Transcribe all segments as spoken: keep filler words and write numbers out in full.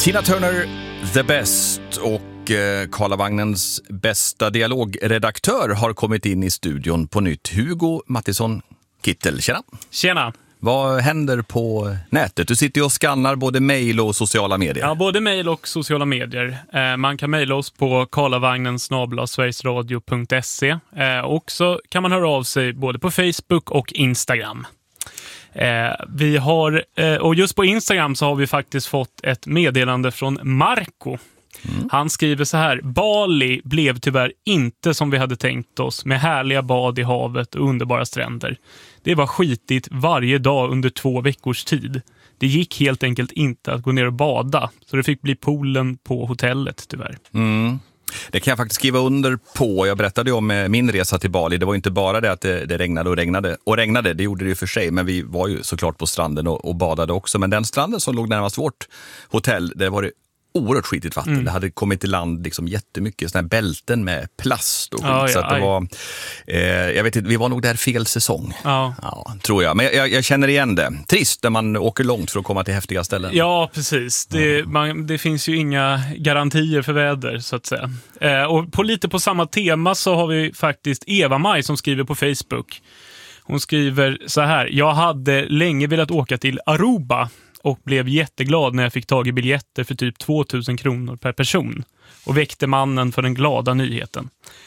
Tina Turner, The Best, och eh, Karlavagnens bästa dialogredaktör har kommit in i studion på nytt. Hugo Mattisson Kittel, tjena. Tjena. Vad händer på nätet? Du sitter ju och skannar både mejl och sociala medier. Ja, både mejl och sociala medier. Eh, man kan mejla oss på karlavagnen snabel-a sverigesradio punkt se. Eh, och så kan man höra av sig både på Facebook och Instagram. Eh, vi har, eh, och just på Instagram så har vi faktiskt fått ett meddelande från Marco. Mm. Han skriver så här: Bali blev tyvärr inte som vi hade tänkt oss, med härliga bad i havet och underbara stränder. Det var skitigt varje dag under två veckors tid. Det gick helt enkelt inte att gå ner och bada, så det fick bli poolen på hotellet tyvärr. Mm. Det kan jag faktiskt skriva under på. Jag berättade ju om min resa till Bali. Det var inte bara det att det, det regnade och regnade. Och regnade, det gjorde det ju för sig. Men vi var ju såklart på stranden och, och badade också. Men den stranden som låg närmast vårt hotell, det var det oerhört skitigt vatten. Mm. Det hade kommit till land liksom jättemycket såna här bälten med plast och skit. Ja, ja, så att det var, eh, jag vet inte, vi var nog där fel säsong. Ja. Ja, tror jag. Men jag, jag känner igen det. Trist när man åker långt för att komma till häftiga ställen. Ja, precis. Det, mm. man, det finns ju inga garantier för väder, så att säga. Eh, och på lite på samma tema så har vi faktiskt Eva-Maj som skriver på Facebook. Hon skriver så här: jag hade länge velat åka till Aruba och blev jätteglad när jag fick tag i biljetter för typ tvåtusen kronor per person och väckte mannen för den glada nyheten.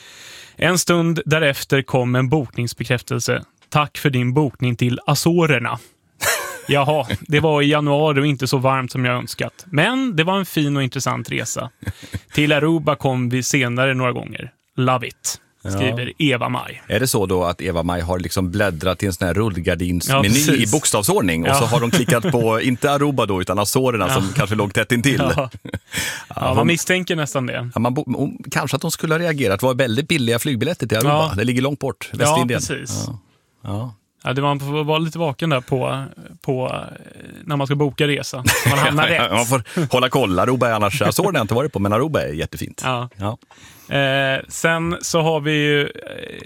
En stund därefter kom en bokningsbekräftelse. Tack för din bokning till Azorerna. Jaha, det var i januari och inte så varmt som jag önskat. Men det var en fin och intressant resa. Till Aruba kom vi senare några gånger. Love it. Skriver ja. Eva-Maj. Är det så då att Eva-Maj har liksom bläddrat till en sån här rullgardinsmeny ja, i bokstavsordning och ja. så har de klickat på, inte Aruba då, utan Azorerna ja. som kanske låg tätt intill. Ja. Ja, ja, man misstänker nästan det. Ja, man bo, kanske att de skulle ha reagerat. Det var väldigt billiga flygbiljetter till Aruba. Ja. Det ligger långt bort, Västindien. Ja, precis. Ja. Ja. Ja, det man får vara lite vaken där på, på när man ska boka resa. Så man hamnar rätt. Man får hålla koll. Aruba är annars, Azorerna har jag inte varit på, men Aruba är jättefint. Ja. Ja. Eh, sen så har vi ju, eh,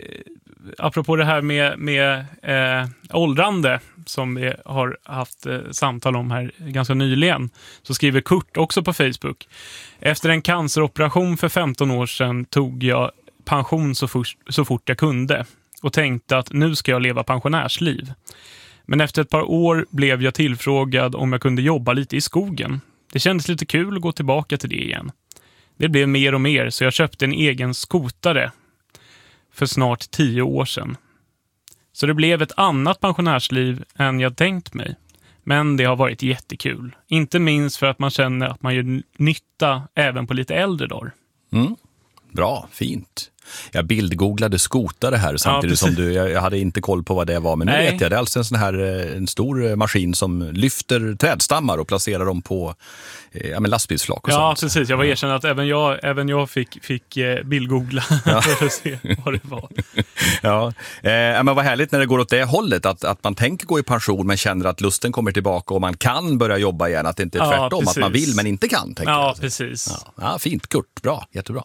apropå det här med, med eh, åldrande som vi har haft eh, samtal om här ganska nyligen, så skriver Kurt också på Facebook: efter en canceroperation för femton år sedan tog jag pension så, for, så fort jag kunde och tänkte att nu ska jag leva pensionärsliv. Men efter ett par år blev jag tillfrågad om jag kunde jobba lite i skogen. Det kändes lite kul att gå tillbaka till det igen. Det blev mer och mer, så jag köpte en egen skotare för snart tio år sedan. Så det blev ett annat pensionärsliv än jag tänkt mig. Men det har varit jättekul. Inte minst för att man känner att man gör nytta även på lite äldre dagar. Mm. Bra, fint. Jag bildgooglade skotare här samtidigt ja, som du, jag, jag hade inte koll på vad det var, men nu Nej. vet jag, det är alltså en sån här en stor maskin som lyfter trädstammar och placerar dem på ja, men lastbilsflak och ja, sånt. Ja, precis. Jag var erkänd att även jag, även jag fick, fick eh, bildgoogla ja. för att se vad det var. Ja, eh, men vad härligt när det går åt det hållet, att, att man tänker gå i pension men känner att lusten kommer tillbaka och man kan börja jobba igen, att det inte är ja, tvärtom, precis. att man vill men inte kan. Ja, jag. precis. Ja. Ja, fint, Kurt. Bra, jättebra.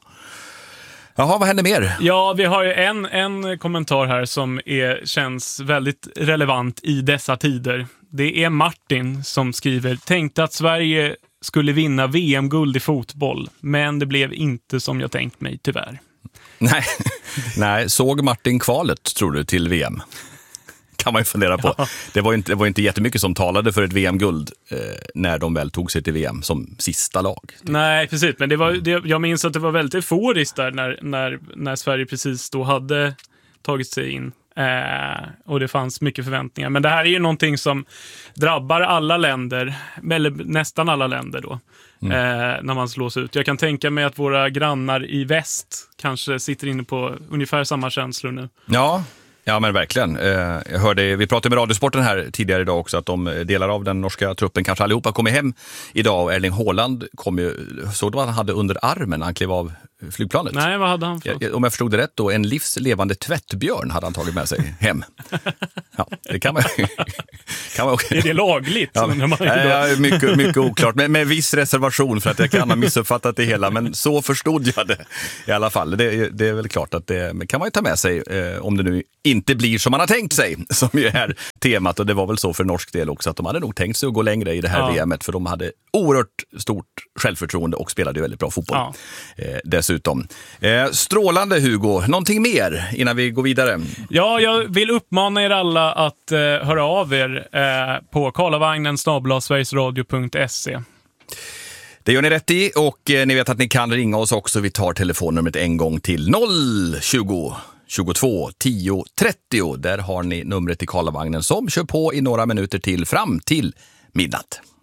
Jaha, vad händer mer? Ja, vi har ju en, en kommentar här som är, känns väldigt relevant i dessa tider. Det är Martin som skriver: tänkte att Sverige skulle vinna V M-guld i fotboll, men det blev inte som jag tänkt mig, tyvärr. Nej, Nej såg Martin kvalet, tror du, till V M? Kan man ju fundera på. Ja. Det var inte, det var inte jättemycket som talade för ett V M-guld eh, när de väl tog sig till V M som sista lag. Typ. Nej, precis. Men det var, det, jag minns att det var väldigt euforiskt där när, när, när Sverige precis då hade tagit sig in. Eh, och det fanns mycket förväntningar. Men det här är ju någonting som drabbar alla länder, eller nästan alla länder då. Mm. Eh, när man slås ut. Jag kan tänka mig att våra grannar i väst kanske sitter inne på ungefär samma känslor nu. Ja, Ja, men verkligen. Jag hörde, vi pratade med Radiosporten här tidigare idag också, att de delar av den norska truppen kanske allihopa kommer hem idag, och Erling Haaland kom ju, såg du vad han hade under armen när han klev av flygplanet. Nej, vad hade han för? Jag, om jag förstod det rätt då, en livslevande tvättbjörn hade han tagit med sig hem. Ja, det kan man kan man också. Är det lagligt? Ja, men, man ja, mycket, mycket oklart, men med viss reservation för att jag kan ha missuppfattat det hela, men så förstod jag det i alla fall. Det, det är väl klart att det kan man ju ta med sig eh, om det nu inte blir som man har tänkt sig, som ju är temat, och det var väl så för norsk del också, att de hade nog tänkt sig att gå längre i det här ja. V M:et, för de hade oerhört stort självförtroende och spelade väldigt bra fotboll ja. eh, dessutom. Eh, strålande Hugo, någonting mer innan vi går vidare? Ja, jag vill uppmana er alla att eh, höra av er eh, på karlavagnen snabel-a sverigesradio punkt se. Det gör ni rätt i, och eh, ni vet att ni kan ringa oss också. Vi tar telefonnumret en gång till noll tjugo tjugotvå tio trettio. Där har ni numret till Karlavagnen som kör på i några minuter till fram till midnatt.